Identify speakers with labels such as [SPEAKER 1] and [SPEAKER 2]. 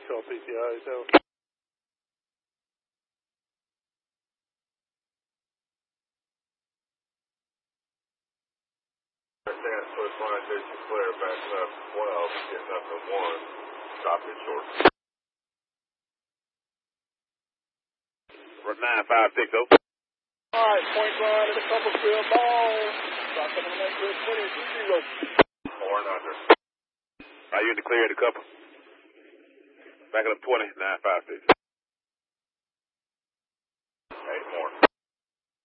[SPEAKER 1] Call PTI, so.
[SPEAKER 2] Push line station clear, backing up 12, getting up at 1, stop it short. 9560.
[SPEAKER 1] Alright, point line and a couple field ball. Stop coming in for 20,
[SPEAKER 2] 4 and under.
[SPEAKER 3] Are you in the clear at the couple? Backing up 20, 956.